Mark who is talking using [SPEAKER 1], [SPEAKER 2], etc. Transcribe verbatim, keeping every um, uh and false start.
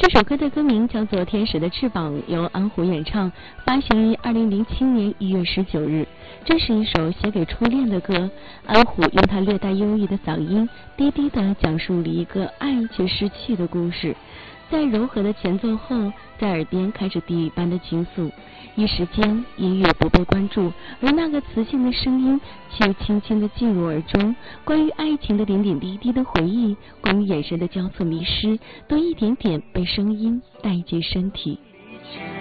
[SPEAKER 1] 这首歌的歌名叫做《天使的翅膀》，由安虎演唱，发行于二零零七年一月十九日。这是一首写给初恋的歌，安虎用他略带忧郁的嗓音，低低地讲述了一个爱却失去的故事。在柔和的前奏后，在耳边开始地狱般的倾诉。一时间，音乐不被关注，而那个磁性的声音却轻轻地进入耳中。关于爱情的点点滴滴的回忆，关于眼神的交错迷失，都一点点被声音带进身体。